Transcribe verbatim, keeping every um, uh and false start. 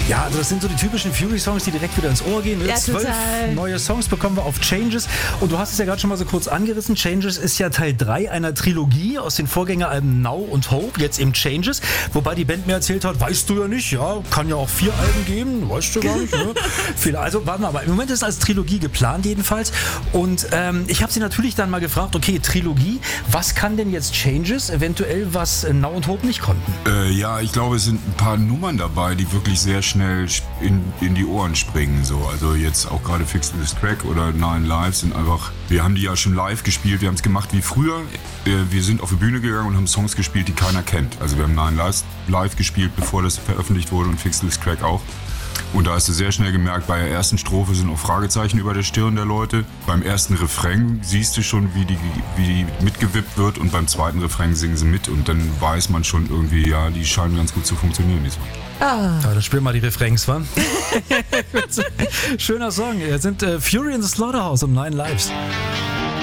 Ja, also das sind so die typischen Fury-Songs, die direkt wieder ins Ohr gehen. Ne? Ja, Zwölf total. neue Songs bekommen wir auf Changes. Und du hast es ja gerade schon mal so kurz angerissen. Changes ist ja Teil drei einer Trilogie aus den Vorgängeralben Now und Hope. Jetzt eben Changes. Wobei die Band mir erzählt hat, weißt du ja nicht, ja, kann ja auch vier Alben geben. Weißt du gar nicht, ne? Viele, also warte mal, aber im Moment ist es als Trilogie geplant jedenfalls. Und ähm, ich habe sie natürlich dann mal gefragt, okay, Trilogie, was kann denn jetzt Changes eventuell, was Now und Hope nicht konnten? Äh, ja, ich glaube, es sind ein paar Nummern dabei, die wirklich sehr schnell in, in die Ohren springen. So. Also jetzt auch gerade Fix This Crack oder Nine Lives sind einfach, wir haben die ja schon live gespielt, wir haben es gemacht wie früher. Äh, wir sind auf die Bühne gegangen und haben Songs gespielt, die keiner kennt. Also wir haben Nine Lives live gespielt, bevor das veröffentlicht wurde, und Fix This Crack auch. Und da hast du sehr schnell gemerkt, bei der ersten Strophe sind auch Fragezeichen über der Stirn der Leute. Beim ersten Refrain siehst du schon, wie die, wie die mitgewippt wird, und beim zweiten Refrain singen sie mit, und dann weiß man schon irgendwie, ja, die scheinen ganz gut zu funktionieren diesmal. Ah. Ja, dann spielen wir die Refrains, wa? Schöner Song. Wir sind äh, Fury in the Slaughterhouse und Nine Lives.